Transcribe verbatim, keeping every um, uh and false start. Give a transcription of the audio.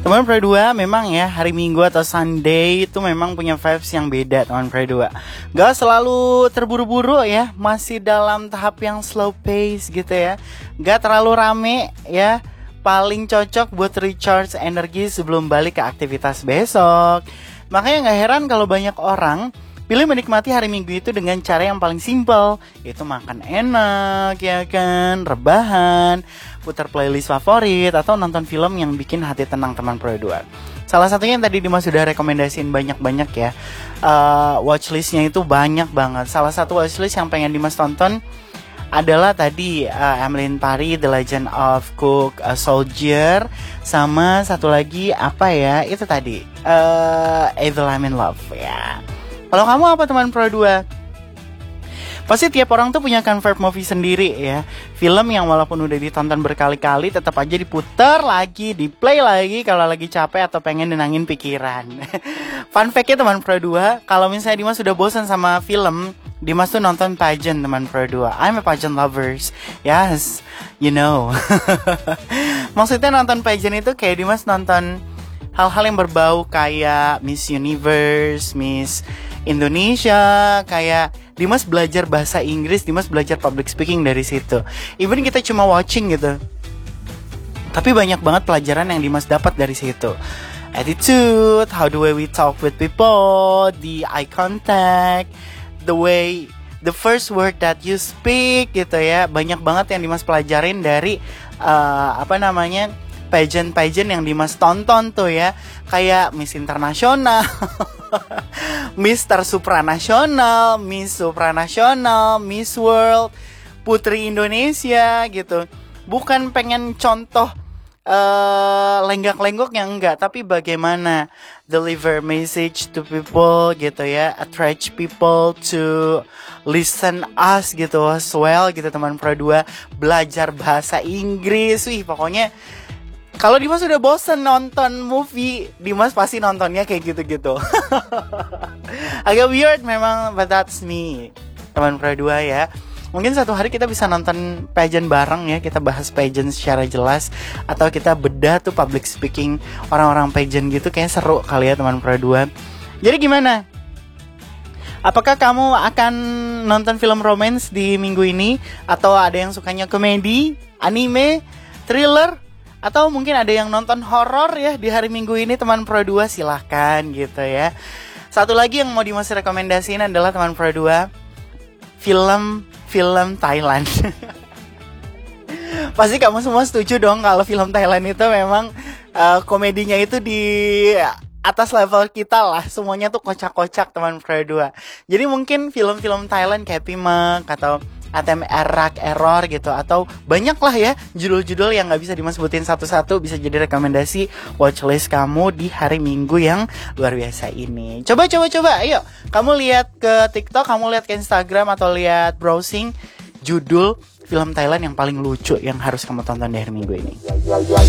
Teman Pro dua memang ya hari Minggu atau Sunday itu memang punya vibes yang beda teman Pro dua. Gak selalu terburu-buru ya, masih dalam tahap yang slow pace gitu ya. Gak terlalu rame ya, paling cocok buat recharge energi sebelum balik ke aktivitas besok. Makanya gak heran kalau banyak orang pilih menikmati hari Minggu itu dengan cara yang paling simpel, yaitu makan enak, ya kan, rebahan, putar playlist favorit, atau nonton film yang bikin hati tenang teman Pro dua. Salah satunya yang tadi Dimas sudah rekomendasiin banyak-banyak ya, uh, watchlistnya itu banyak banget. Salah satu watchlist yang pengen Dimas tonton adalah tadi uh, Emily in Paris, The Legend of Cook uh, Soldier, sama satu lagi apa ya, itu tadi, uh, Evil I'm in Love ya. Kalau kamu apa teman Pro dua? Pasti tiap orang tuh punya comfort movie sendiri ya. Film yang walaupun udah ditonton berkali-kali tetap aja diputar lagi, di play lagi kalau lagi capek atau pengen nenangin pikiran. Fun fact-nya teman Pro dua, kalau misalnya Dimas sudah bosan sama film, Dimas tuh nonton pageant teman Pro dua. I'm a pageant lovers. Yes, you know. Maksudnya nonton pageant itu kayak Dimas nonton hal-hal yang berbau kayak Miss Universe, Miss Indonesia, kayak Dimas belajar bahasa Inggris, Dimas belajar public speaking dari situ. Even kita cuma watching gitu, tapi banyak banget pelajaran yang Dimas dapat dari situ. Attitude, how the way we talk with people, the eye contact, the way, the first word that you speak gitu ya. Banyak banget yang Dimas pelajarin dari uh, apa namanya pageant-pageant yang Dimas tonton tuh ya. Kayak Miss Internasional, Mister Supranasional, Miss Supranasional, Miss World, Putri Indonesia gitu. Bukan pengen contoh uh, lenggak-lenggok yang enggak, tapi bagaimana deliver message to people gitu ya, attract people to listen us gitu as well gitu teman Pro dua. Belajar bahasa Inggris, wih pokoknya kalau Dimas udah bosen nonton movie, Dimas pasti nontonnya kayak gitu-gitu. Agak weird memang, but that's me, teman Pro dua ya. Mungkin satu hari kita bisa nonton pageant bareng ya, kita bahas pageant secara jelas, atau kita bedah tuh public speaking orang-orang pageant gitu, kayak seru kali ya teman Pro dua. Jadi gimana? Apakah kamu akan nonton film romance di minggu ini? Atau ada yang sukanya komedi, anime, thriller? Atau mungkin ada yang nonton horor ya di hari Minggu ini teman Pro dua, silahkan gitu ya. Satu lagi yang mau Dimas rekomendasiin adalah teman Pro dua, film-film Thailand. Pasti kamu semua setuju dong kalau film Thailand itu memang uh, komedinya itu di atas level kita lah. Semuanya tuh kocak-kocak teman Pro dua. Jadi mungkin film-film Thailand kayak Pimek atau A T M Erak Error gitu, atau banyak lah ya judul-judul yang gak bisa Dimas sebutin satu-satu, bisa jadi rekomendasi watchlist kamu di hari Minggu yang luar biasa ini. Coba coba coba ayo kamu lihat ke TikTok, kamu lihat ke Instagram, atau lihat browsing judul film Thailand yang paling lucu yang harus kamu tonton di hari Minggu ini.